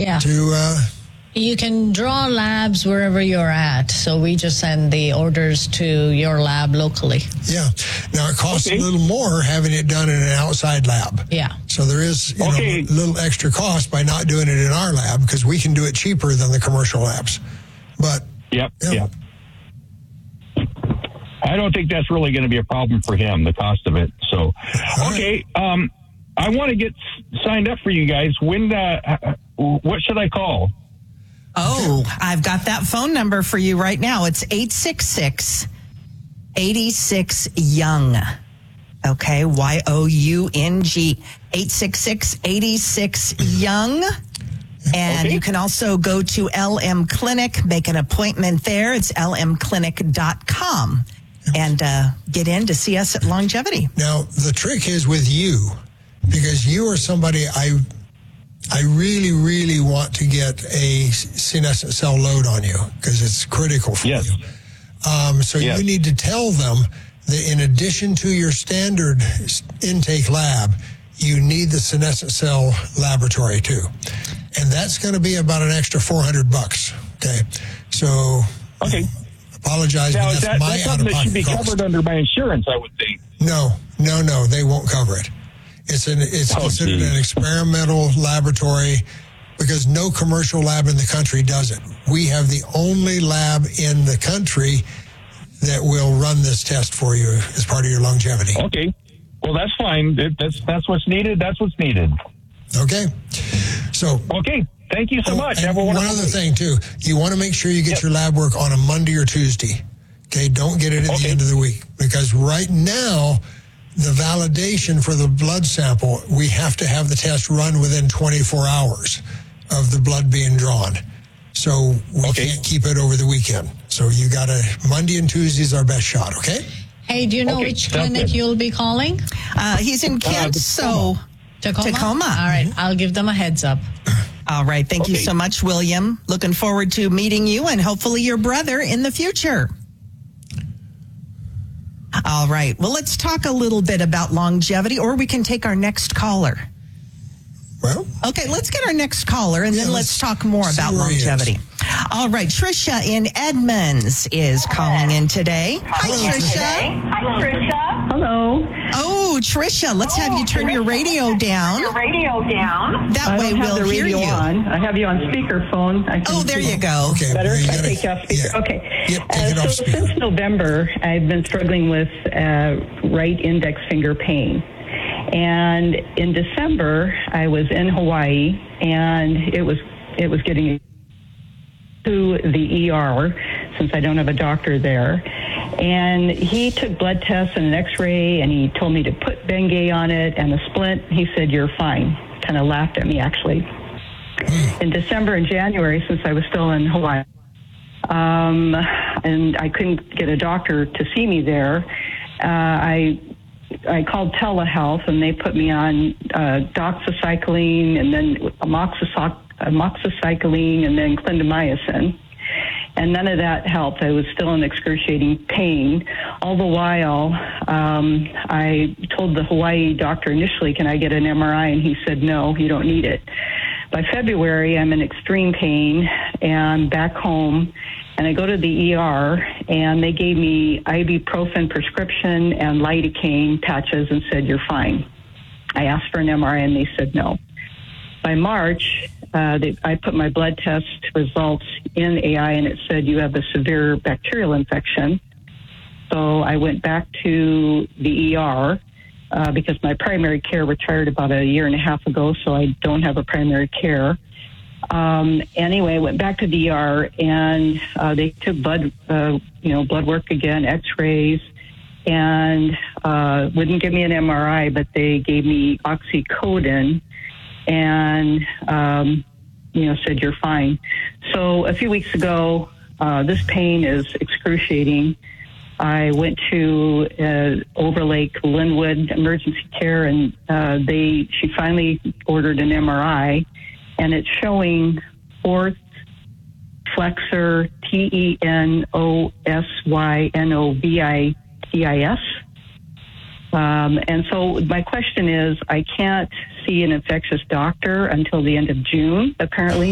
Yeah. to... You can draw labs wherever you're at, so we just send the orders to your lab locally. Yeah. Now, it costs a little more having it done in an outside lab. Yeah. So there is a little extra cost by not doing it in our lab because we can do it cheaper than the commercial labs. But Yep. I don't think that's really going to be a problem for him, the cost of it. So, okay. I want to get signed up for you guys. When? What should I call? Oh, I've got that phone number for you right now. It's 866-86-YOUNG. Okay, YOUNG. 866-86-YOUNG. And you can also go to LM Clinic, make an appointment there. It's lmclinic.com. And get in to see us at Longevity. Now, the trick is with you, because you are somebody I really, really want to get a senescent cell load on you because it's critical for you. So you need to tell them that in addition to your standard intake lab, you need the senescent cell laboratory too. And that's going to be about an extra $400. Okay. So apologize, now, but that's my something that should be cost. covered under my insurance, I would think. No, they won't cover it. It's considered an experimental laboratory because no commercial lab in the country does it. We have the only lab in the country that will run this test for you as part of your longevity. Okay. Well, that's fine. That's what's needed. That's what's needed. Okay. So. Okay. Thank you so much. Have a wonderful one other thing, too. You want to make sure you get your lab work on a Monday or Tuesday. Okay. Don't get it at the end of the week because right now, the validation for the blood sample, we have to have the test run within 24 hours of the blood being drawn. So we can't keep it over the weekend. So you got to, Monday and Tuesday is our best shot, okay? Hey, do you know which clinic you'll be calling? He's in Kent, Tacoma. All right, I'll give them a heads up. All right, thank you so much, William. Looking forward to meeting you and hopefully your brother in the future. All right. Well, let's talk a little bit about longevity, or we can take our next caller. Well, okay, let's get our next caller, and then let's talk more about longevity. All right, Tricia in Edmonds is calling in today. Hi, Tricia. Hi, Tricia. Hello. Oh, Tricia, let's have you turn your radio down. That way we'll hear you. I have you on speakerphone. There you go. Okay, better. I take you off speaker. Yeah. Okay. Yep, take it off speaker. Since November, I've been struggling with right index finger pain. And in December, I was in Hawaii, and it was getting to the ER since I don't have a doctor there. And he took blood tests and an X-ray, and he told me to put Bengay on it and a splint. He said, "You're fine." Kind of laughed at me, actually. In December and January, since I was still in Hawaii, and I couldn't get a doctor to see me there, I called telehealth, and they put me on doxycycline and then amoxicillin and then clindamycin. And none of that helped. I was still in excruciating pain. All the while, I told the Hawaii doctor initially, can I get an MRI? And he said, no, you don't need it. By February, I'm in extreme pain and back home. And I go to the ER, and they gave me ibuprofen prescription and lidocaine patches and said, you're fine. I asked for an MRI, and they said no. By March, I put my blood test results in AI, and it said you have a severe bacterial infection. So I went back to the ER because my primary care retired about a year and a half ago, so I don't have a primary care. Anyway, I went back to the ER, and they took blood work again, X-rays, and wouldn't give me an MRI, but they gave me oxycodone, and said you're fine. So a few weeks ago, this pain is excruciating. I went to Overlake Linwood Emergency Care, and she finally ordered an MRI. And it's showing fourth flexor tenosynovitis. And so my question is, I can't see an infectious doctor until the end of June, apparently.